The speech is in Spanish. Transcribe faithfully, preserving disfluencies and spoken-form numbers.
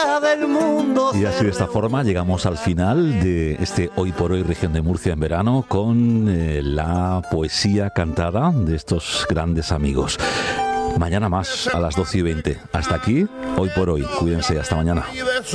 orilla del mundo. Y así de esta forma llegamos al final de este Hoy por Hoy Región de Murcia en verano con eh, la poesía cantada de estos grandes amigos. Mañana más a las doce y veinte. Hasta aquí, Hoy por Hoy. Cuídense, hasta mañana.